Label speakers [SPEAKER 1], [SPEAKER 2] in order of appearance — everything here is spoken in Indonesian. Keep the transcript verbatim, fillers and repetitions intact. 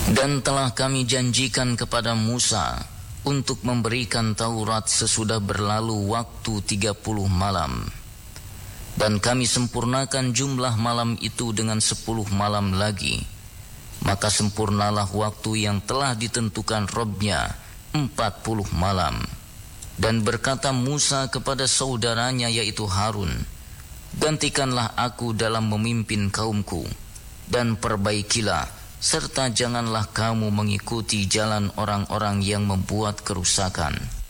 [SPEAKER 1] Dan telah kami janjikan kepada Musa untuk memberikan Taurat sesudah berlalu waktu tiga puluh malam. Dan kami sempurnakan jumlah malam itu dengan sepuluh malam lagi. Maka sempurnalah waktu yang telah ditentukan Robnya, empat puluh malam. Dan berkata Musa kepada saudaranya yaitu Harun, gantikanlah aku dalam memimpin kaumku, dan perbaikilah, serta janganlah kamu mengikuti jalan orang-orang yang membuat kerusakan.